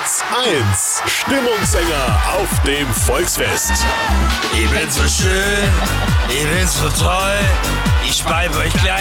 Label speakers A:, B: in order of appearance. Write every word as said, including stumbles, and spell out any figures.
A: Platz eins. Stimmungssänger auf dem Volksfest.
B: Ich bin so schön, ich bin so toll, ich bleib euch gleich